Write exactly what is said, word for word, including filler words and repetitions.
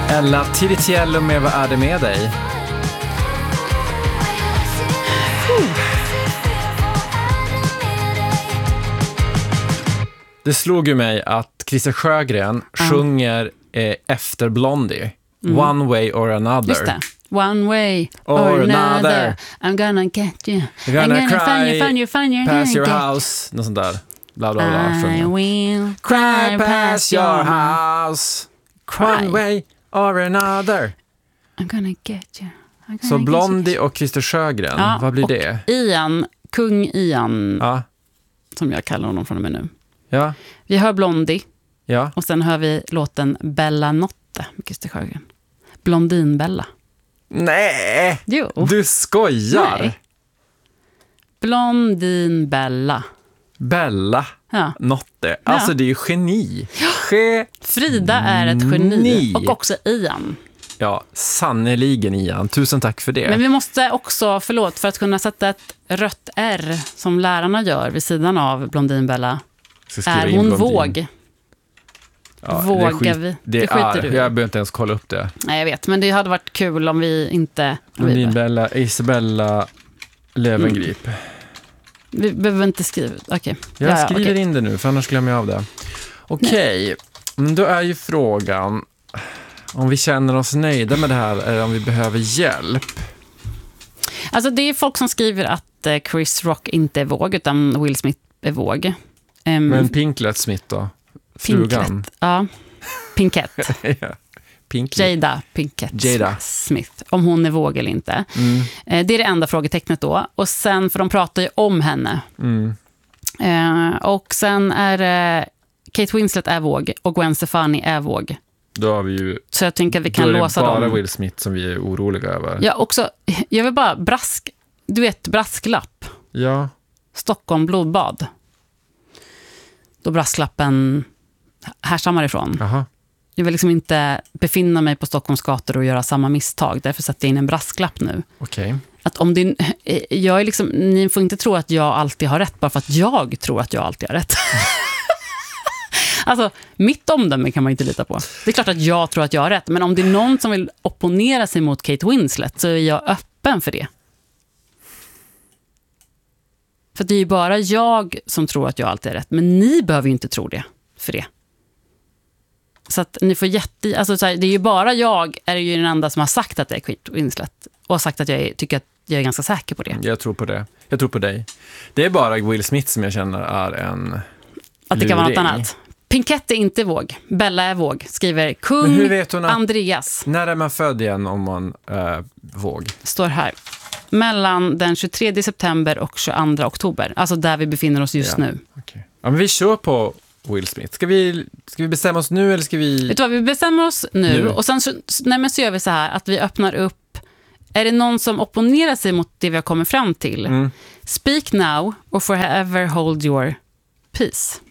Ella Tiritiello med Vad är det med dig? Det slog ju mig att Christer Sjögren mm. sjunger eh, efter Blondie. Mm. One way or another. Just det. One way or, or another. another. I'm gonna get you. I'm gonna, I'm gonna find you, find you, find you. Pass your house. Något sånt där. Bla bla bla. I will cry past your house. Cry. One way or another. I'm gonna get you. Gonna Så Blondie you. Och Christer Sjögren, ja, vad blir och det? Ian, kung Ian, ja. Som jag kallar honom från och med nu. Ja. Vi hör Blondie. Ja. Och sen hör vi låten Bella Notte med Christer Sjögren. Blondinbella. Nej, jo. Du skojar. Nej. Blondinbella. Bella ja. Notte. Alltså ja. Det är ju geni. Ge- Frida är ett geni. Ni. Och också Ian. Ja, sannoliken Ian. Tusen tack för det. Men vi måste också, förlåt, för att kunna sätta ett rött R som lärarna gör vid sidan av Blondinbella. Är hon blondin. Våg? Ja, Vågar det skit, vi? Det, det skiter är, du. Jag behöver inte ens kolla upp det. Nej, jag vet. Men det hade varit kul om vi inte... Blondinbella, Isabella Löwengrip. Mm. Vi behöver inte skriva. Okej. Jag ja, skriver okay. in det nu, för annars glömmer jag av det. Okej, men då är ju frågan om vi känner oss nöjda med det här eller om vi behöver hjälp. Alltså det är folk som skriver att Chris Rock inte är våg utan Will Smith är våg. Um, men Pinklet Smith då? Frugan. Pinklet, ja. Pinkett. ja. Pinklet. Jada Pinkett Jada. Smith. Om hon är våg eller inte. Mm. Det är det enda frågetecknet då. Och sen, för de pratar ju om henne. Mm. Uh, och sen är uh, Kate Winslet är våg och Gwen Stefani är våg. Då har vi ju... Så jag tänker att vi kan då är det låsa bara dem. Will Smith som vi är oroliga över. Ja, också, jag vill bara brask... Du vet, brasklapp. Ja. Stockholm blodbad. Då brasklappen härstammar ifrån. Aha. Jag vill liksom inte befinna mig på Stockholms gator och göra samma misstag. Därför sätter jag in en brasklapp nu. Okej. Okay. Att om det, jag är liksom, ni får inte tro att jag alltid har rätt bara för att jag tror att jag alltid har rätt. Alltså, mitt omdöme kan man inte lita på. Det är klart att jag tror att jag har rätt. Men om det är någon som vill opponera sig mot Kate Winslet så är jag öppen för det. För det är ju bara jag som tror att jag alltid har rätt. Men ni behöver ju inte tro det för det. Så att ni får jätte... Alltså så här, det är ju bara jag är ju den enda som har sagt att det är Kate Winslet. Och har sagt att jag är, tycker att jag är ganska säker på det. Jag tror på det. Jag tror på dig. Det är bara Will Smith som jag känner är en att det kan vara något annat. Pinkett är inte våg. Bella är våg. Skriver kung hur vet hon att, Andreas. När är man född igen om man äh, våg? Står här. Mellan den tjugotredje september och tjugoandra oktober. Alltså där vi befinner oss just ja. nu. Okay. Ja, men vi kör på Will Smith. Ska vi, ska vi bestämma oss nu eller ska vi... Vet du vad, vi bestämmer oss nu. nu. Och sen så, nej, men så gör vi så här att vi öppnar upp. Är det någon som opponerar sig mot det vi har kommit fram till? Mm. Speak now or forever hold your peace.